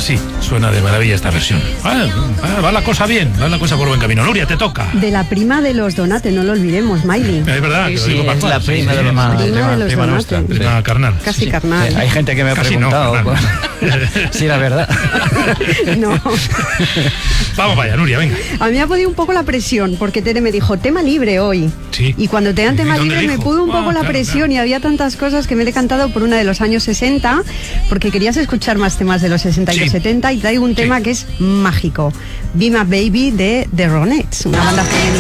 Sí, suena de maravilla esta versión. Va la cosa bien, va la cosa por buen camino. Nuria, te toca. De la prima de los Donate, no lo olvidemos, Miley. Es verdad, que lo digo para es la prima de los Donate. Prima nuestra. Prima carnal. Casi carnal. Hay gente que me ha Casi preguntado no, si era verdad. No. Vamos vaya, Nuria, venga. A mí me ha podido un poco la presión, porque Tere me dijo, tema libre hoy. Sí. Y cuando te dan tema ¿Dónde libre me dijo? pudo un poco la Claro, presión, claro. y había tantas cosas que me he decantado por una de los años 60, porque querías escuchar más temas de los 60 y Sí. los 70, y traigo un tema que es mágico. Be My Baby de The Ronettes, una banda femenina.